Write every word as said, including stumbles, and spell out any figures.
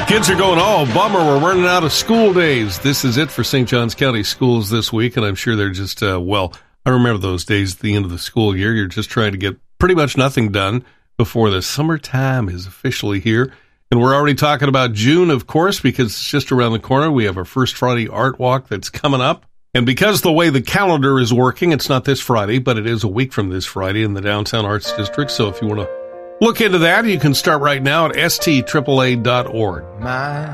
Kids are going, oh, bummer, we're running out of school days. This is it for Saint Johns County schools this week, and I'm sure they're just, uh, well, I remember those days at the end of the school year. You're just trying to get pretty much nothing done before the summertime is officially here. And we're already talking about June, of course, because it's just around the corner. We have our First Friday Art Walk that's coming up. And because the way the calendar is working, it's not this Friday, but it is a week from this Friday in the Downtown Arts District. So if you want to look into that, you can start right now at S T A A A dot org. My